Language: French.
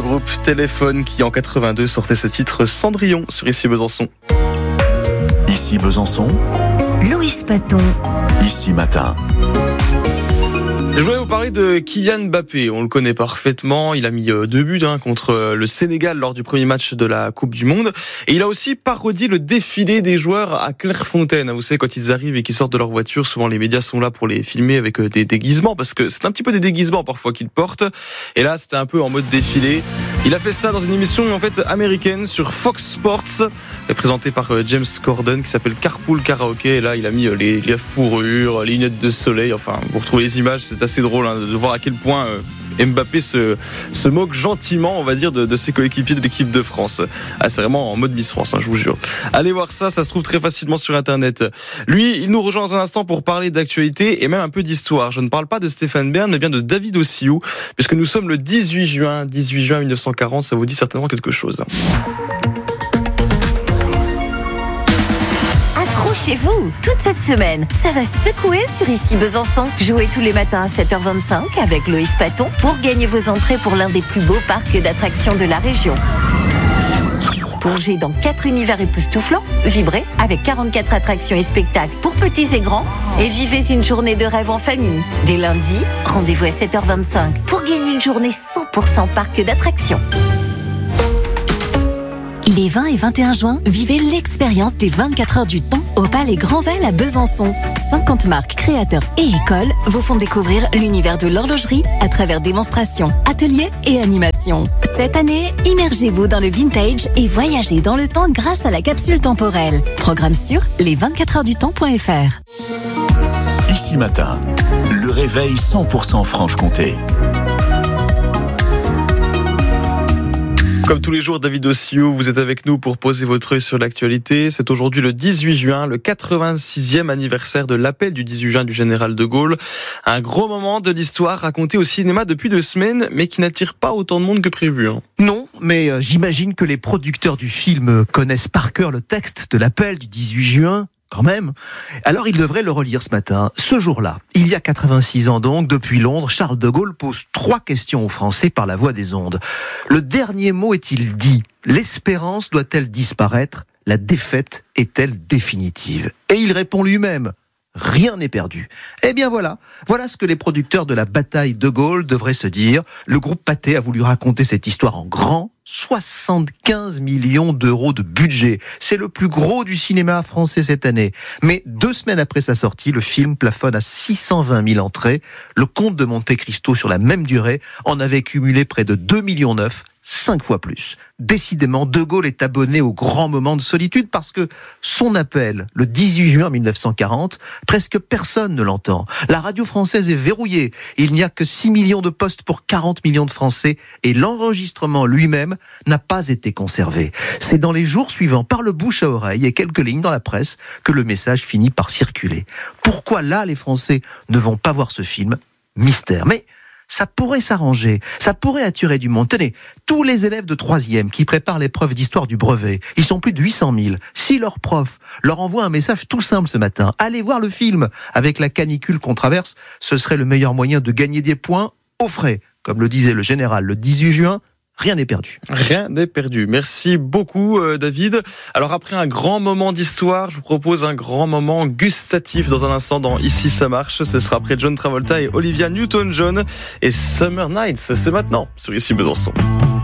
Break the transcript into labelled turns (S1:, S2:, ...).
S1: groupe Téléphone qui en 82 sortait ce titre Cendrillon sur Ici Besançon.
S2: Ici Besançon,
S3: Loïs Paton.
S2: Ici Matin.
S1: Je voulais vous parler de Kylian Mbappé. On le connaît parfaitement. Il a mis 2 buts contre le Sénégal lors du premier match de la Coupe du Monde. Et il a aussi parodié le défilé des joueurs à Clairefontaine. Vous savez, quand ils arrivent et qu'ils sortent de leur voiture, souvent les médias sont là pour les filmer avec des déguisements, parce que c'est un petit peu des déguisements parfois qu'ils portent. Et là, c'était un peu en mode défilé. Il a fait ça dans une émission en fait américaine sur Fox Sports, présentée par James Corden, qui s'appelle Carpool Karaoke. Et là, il a mis les fourrures, les lunettes de soleil. Enfin, vous retrouvez les images. C'est assez drôle de voir à quel point Mbappé se moque gentiment, on va dire, de ses coéquipiers de l'équipe de France. C'est vraiment en mode Miss France, je vous jure. Allez voir ça se trouve très facilement sur Internet. Lui, il nous rejoint dans un instant pour parler d'actualité et même un peu d'histoire. Je ne parle pas de Stéphane Bern, mais bien de David Ossiou, puisque nous sommes le 18 juin 1940, ça vous dit certainement quelque chose.
S3: Accrochez-vous, toute cette semaine, ça va secouer sur Ici Besançon. Jouez tous les matins à 7h25 avec Loïs Paton pour gagner vos entrées pour l'un des plus beaux parcs d'attractions de la région. Plongez dans 4 univers époustouflants, vibrez avec 44 attractions et spectacles pour petits et grands et vivez une journée de rêve en famille. Dès lundi, rendez-vous à 7h25 pour gagner une journée 100% parc d'attractions.
S4: Les 20 et 21 juin, vivez l'expérience des 24 heures du temps au Palais Grandval à Besançon. 50 marques, créateurs et écoles vous font découvrir l'univers de l'horlogerie à travers démonstrations, ateliers et animations. Cette année, immergez-vous dans le vintage et voyagez dans le temps grâce à la capsule temporelle. Programme sur les24heuresdutemps.fr.
S2: Ici Matin, le réveil 100% Franche-Comté.
S1: Comme tous les jours, David Ossiou, vous êtes avec nous pour poser votre œil sur l'actualité. C'est aujourd'hui le 18 juin, le 86e anniversaire de l'appel du 18 juin du général de Gaulle. Un gros moment de l'histoire raconté au cinéma depuis 2 semaines, mais qui n'attire pas autant de monde que prévu.
S5: Non, mais j'imagine que les producteurs du film connaissent par cœur le texte de l'appel du 18 juin. Quand même. Alors il devrait le relire ce matin. Ce jour-là, il y a 86 ans donc, depuis Londres, Charles de Gaulle pose 3 questions aux Français par la voix des ondes. Le dernier mot est-il dit ? L'espérance doit-elle disparaître ? La défaite est-elle définitive ? Et il répond lui-même. Rien n'est perdu. Eh bien voilà ce que les producteurs de la bataille de Gaulle devraient se dire. Le groupe Pathé a voulu raconter cette histoire en grand. 75 millions d'euros de budget. C'est le plus gros du cinéma français cette année. Mais 2 semaines après sa sortie, le film plafonne à 620 000 entrées. Le Comte de Monte-Cristo, sur la même durée, en avait cumulé près de 2,9 millions, 5 fois plus. Décidément, De Gaulle est abonné au grand moment de solitude parce que son appel, le 18 juin 1940, presque personne ne l'entend. La radio française est verrouillée. Il n'y a que 6 millions de postes pour 40 millions de Français et l'enregistrement lui-même n'a pas été conservé. C'est dans les jours suivants, par le bouche à oreille et quelques lignes dans la presse, que le message finit par circuler. Pourquoi là, les Français ne vont pas voir ce film ? Mystère. Mais ça pourrait s'arranger, ça pourrait attirer du monde. Tenez, tous les élèves de 3e qui préparent l'épreuve d'histoire du brevet, ils sont plus de 800 000. Si leur prof leur envoie un message tout simple ce matin, allez voir le film, avec la canicule qu'on traverse, ce serait le meilleur moyen de gagner des points au frais. Comme le disait le général le 18 juin, rien n'est perdu.
S1: Rien n'est perdu. Merci beaucoup, David. Alors, après un grand moment d'histoire, je vous propose un grand moment gustatif dans un instant dans Ici ça marche. Ce sera après John Travolta et Olivia Newton-John et Summer Nights. C'est maintenant sur Ici Besançon.